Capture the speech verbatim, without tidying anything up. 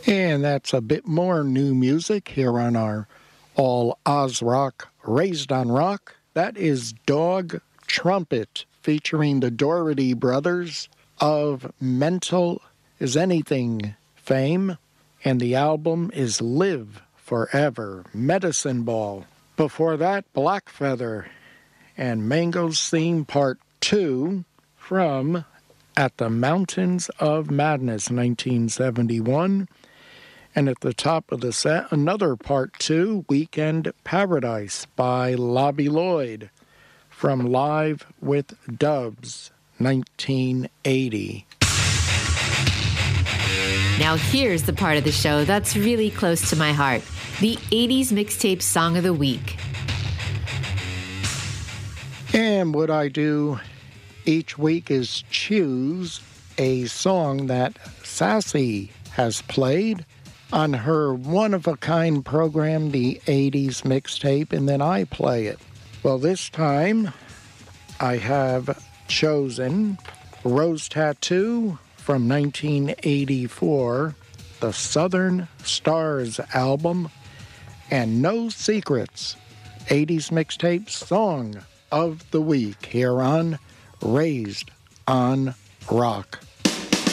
And that's a bit more new music here on our All Oz Rock, Raised on Rock. That is Dog Trumpet, featuring the Doherty brothers of Mental Is Anything fame. And the album is Live Forever, Medicine Ball. Before that, Blackfeather and Mango's Theme Part two from At the Mountains of Madness, nineteen seventy-one. And at the top of the set, another Part two, Weekend Paradise by Lobby Lloyd from Live with Dubs, nineteen eighty. Now here's the part of the show that's really close to my heart, the eighties Mixtape Song of the Week. And what I do each week is choose a song that Sassy has played on her one-of-a-kind program, the eighties Mixtape, and then I play it. Well, this time I have chosen Rose Tattoo from nineteen eighty-four, the Southern Stars album, and No Secrets, eighties Mixtape Song of the Week here on Raised on Rock.